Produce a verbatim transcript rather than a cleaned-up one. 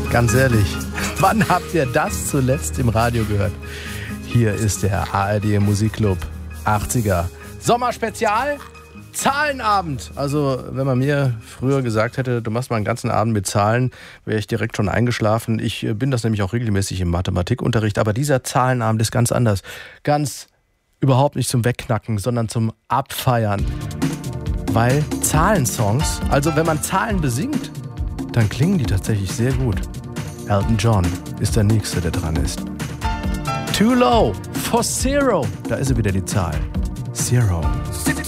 Ganz ehrlich, wann habt ihr das zuletzt im Radio gehört? Hier ist der A R D Musikclub achtziger Sommerspezial. Zahlenabend. Also wenn man mir früher gesagt hätte, du machst mal einen ganzen Abend mit Zahlen, wäre ich direkt schon eingeschlafen. Ich bin das nämlich auch regelmäßig im Mathematikunterricht. Aber dieser Zahlenabend ist ganz anders. Ganz überhaupt nicht zum Wegknacken, sondern zum Abfeiern. Weil Zahlensongs, also wenn man Zahlen besingt, dann klingen die tatsächlich sehr gut. Elton John ist der Nächste, der dran ist. Too Low for Zero. Da ist sie wieder, die Zahl. Zero.